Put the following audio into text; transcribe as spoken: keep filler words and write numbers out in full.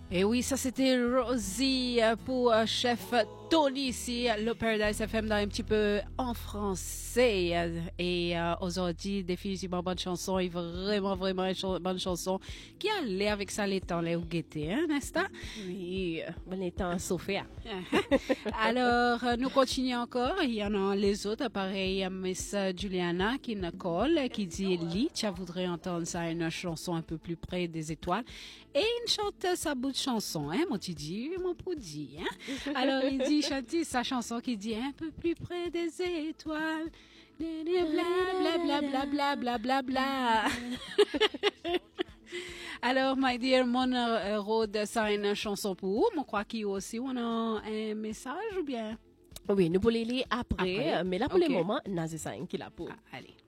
Et oui, ça c'était Rosie pour euh, chef Tony ici, le Paradise F M dans un petit peu en français. Et euh, aujourd'hui, définitivement bonne chanson et vraiment, vraiment une ch- bonne chanson qui allait avec ça les temps, les ou guettés, hein, n'est-ce pas? Oui, bon étant Sophia. Alors, euh, nous continuons encore. Il y en a les autres, pareil, Miss Juliana qui nous colle, qui dit, Lee, tu voudrais entendre ça, une chanson un peu plus près des étoiles. Et il chante sa bout de chanson, hein, mon tu dis, mon poudi, hein. Alors, il dit, chante sa chanson qui dit, un peu plus près des étoiles. Bla, bla, bla, bla, bla, bla, bla. Alors, my dear, mon euh, Rod, ça une chanson pour vous. Je crois qu'il y a aussi on a un message ou bien? Oui, nous pouvons les lire après, Après. mais là pour Ok. le moment, Nazi Sain qui l'a pour. Ah, allez.